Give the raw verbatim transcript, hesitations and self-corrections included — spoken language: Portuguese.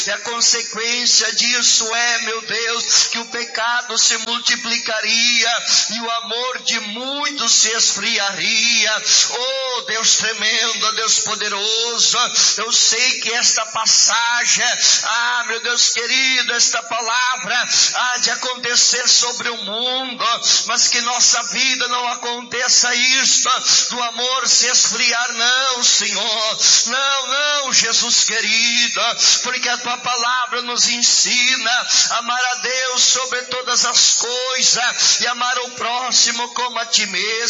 E a consequência disso é, meu Deus, que o pecado se multiplicaria e o amor de muitos se esfriaria. Oh, Deus tremendo, Deus poderoso, eu sei que esta passagem, ah, meu Deus querido, esta palavra há de acontecer sobre o mundo, mas que nossa vida não aconteça isto, do amor se esfriar, não, Senhor, não, não, Jesus querido, porque a tua palavra nos ensina a amar a Deus sobre todas as coisas e amar o próximo como a ti mesmo.